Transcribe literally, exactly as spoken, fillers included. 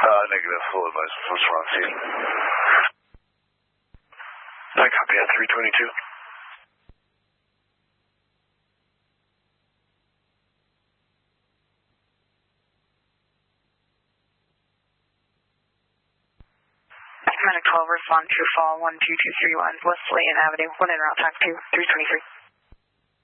Uh, negative, full advice, what's wrong, see? I copy at three twenty-two. Medic twelve, respond to fall one two two three one, West Layton Avenue, one in route, time two, three twenty-three.